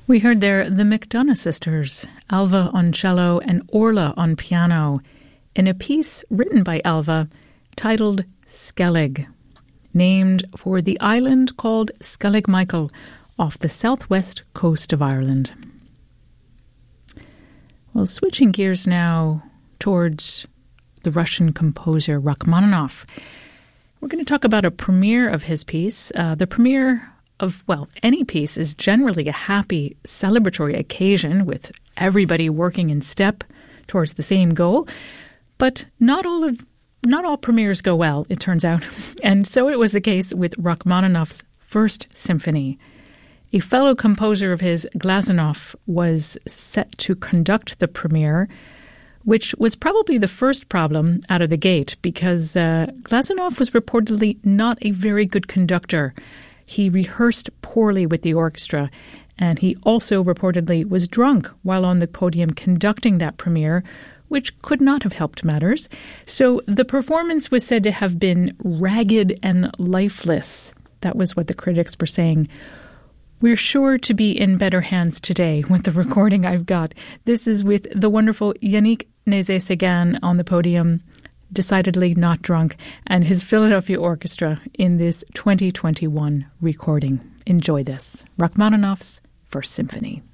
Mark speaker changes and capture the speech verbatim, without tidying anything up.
Speaker 1: We heard there the McDonough sisters, Alva on cello and Orla on piano, in a piece written by Alva titled Skellig, named for the island called Skellig Michael off the southwest coast of Ireland. Well, switching gears now towards the Russian composer Rachmaninoff, we're going to talk about a premiere of his piece. Uh, the premiere of, well, any piece is generally a happy, celebratory occasion with everybody working in step towards the same goal. But not all of not all premieres go well, it turns out. And so it was the case with Rachmaninoff's First Symphony. A fellow composer of his, Glazunov, was set to conduct the premiere, which was probably the first problem out of the gate because uh, Glazunov was reportedly not a very good conductor. He rehearsed poorly with the orchestra, and he also reportedly was drunk while on the podium conducting that premiere, which could not have helped matters. So the performance was said to have been ragged and lifeless. That was what the critics were saying. We're sure to be in better hands today with the recording I've got. This is with the wonderful Yannick Nézet-Séguin on the podium, decidedly not drunk, and his Philadelphia Orchestra in this twenty twenty-one recording. Enjoy this. Rachmaninoff's First Symphony.